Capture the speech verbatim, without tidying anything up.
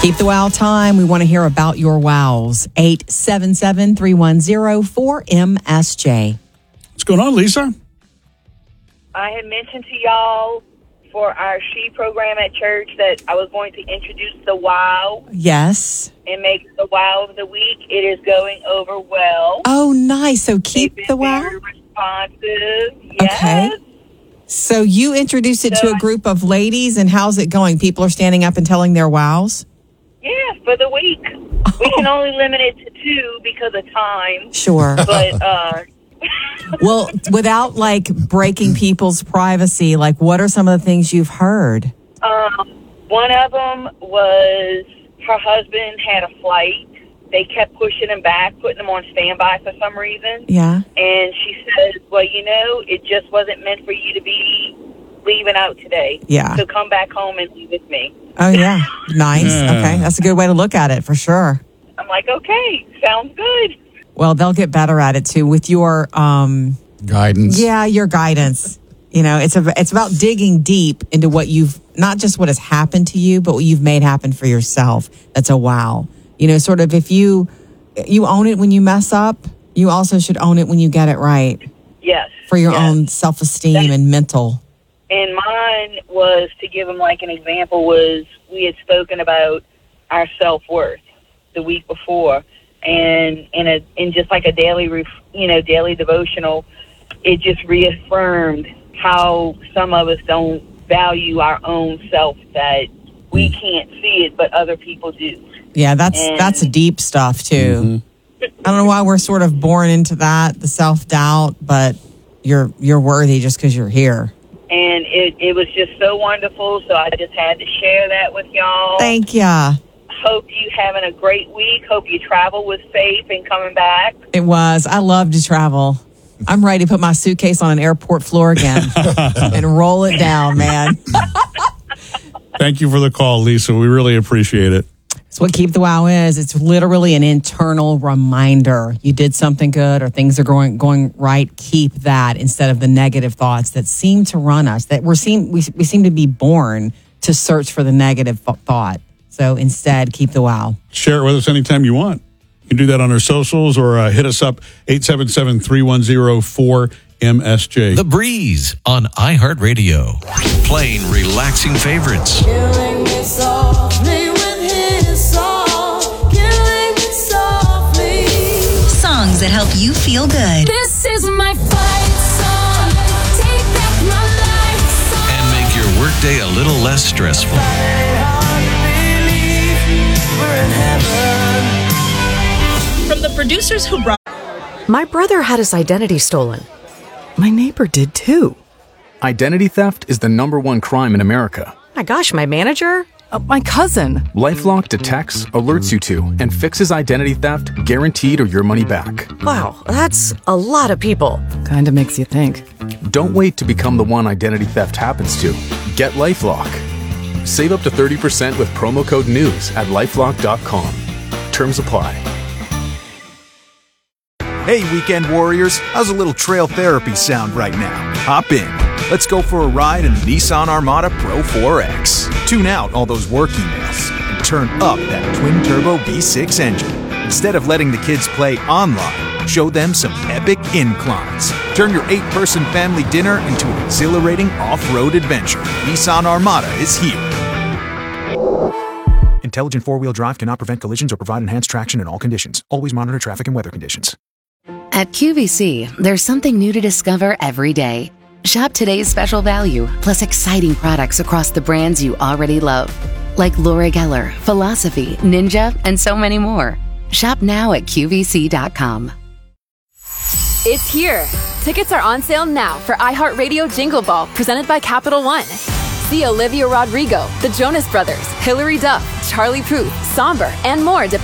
Keep the wow time. We want to hear about your wows. eight seven seven, three one zero, four M S J. What's going on, Lisa? I had mentioned to y'all for our She program at church that I was going to introduce the wow. Yes. And make it the wow of the week. It is going over well. Oh, nice. So keep the wow. Very responsive. Yes. Okay. So you introduced it so to a group of ladies, and how's it going? People are standing up and telling their wows? Yeah, for the week. Oh. We can only limit it to two because of time. Sure. But, uh... well, without, like, breaking people's privacy, like, what are some of the things you've heard? Um, one of them was her husband had a flight. They kept pushing him back, putting him on standby for some reason. Yeah. And she said, well, you know, it just wasn't meant for you to be leaving out today. Yeah. So come back home and be with me. Oh, yeah. Nice. Yeah. Okay. That's a good way to look at it, for sure. I'm like, okay, sounds good. Well, they'll get better at it, too, with your... um guidance. Yeah, your guidance. You know, it's a, it's about digging deep into what you've... Not just what has happened to you, but what you've made happen for yourself. That's a wow. You know, sort of if you you own it when you mess up, you also should own it when you get it right. Yes. For your yes. own self-esteem That, and mental. And mine was, to give them like an example, was we had spoken about our self-worth the week before. And in a in just like a daily, ref, you know, daily devotional, it just reaffirmed how some of us don't value our own self, that we can't see it, but other people do. Yeah, that's and, that's deep stuff, too. Mm-hmm. I don't know why we're sort of born into that, the self-doubt, but you're you're worthy just because you're here. And it, it was just so wonderful, so I just had to share that with y'all. Thank ya. Hope you having a great week. Hope you travel with safe and coming back. It was. I love to travel. I'm ready to put my suitcase on an airport floor again and roll it down, man. Thank you for the call, Lisa. We really appreciate it. It's what Keep the Wow is. It's literally an internal reminder. You did something good or things are going going right. Keep that instead of the negative thoughts that seem to run us. That we're seem we we seem to be born to search for the negative th- thought. So instead, keep the wow. Share it with us anytime you want. You can do that on our socials or uh, hit us up eight seven seven, three one zero, four M S J. The Breeze on iHeartRadio. Playing relaxing favorites. Killing me softly with his song. Killing me softly. Songs that help you feel good. This is my fight song. Take back my life song. And make your workday a little less stressful. From the producers who brought... My brother had his identity stolen. My neighbor did too. Identity theft is the number one crime in America. My gosh, my manager? Uh, my cousin. LifeLock detects, alerts you to, and fixes identity theft guaranteed or your money back. Wow, that's a lot of people. Kinda makes you think. Don't wait to become the one identity theft happens to. Get LifeLock. Save up to thirty percent with promo code NEWS at lifelock dot com. Terms apply. Hey, weekend warriors, how's a little trail therapy sound right now? Hop in. Let's go for a ride in the Nissan Armada Pro four X. Tune out all those work emails and turn up that twin-turbo V six engine. Instead of letting the kids play online, show them some epic inclines. Turn your eight-person family dinner into an exhilarating off-road adventure. Nissan Armada is here. Intelligent four-wheel drive cannot prevent collisions or provide enhanced traction in all conditions. Always monitor traffic and weather conditions. At Q V C, there's something new to discover every day. Shop today's special value, plus exciting products across the brands you already love. Like Laura Geller, Philosophy, Ninja, and so many more. Shop now at Q V C dot com. It's here. Tickets are on sale now for iHeartRadio Jingle Ball, presented by Capital One. See Olivia Rodrigo, the Jonas Brothers, Hilary Duff, Charlie Puth, Somber, and more.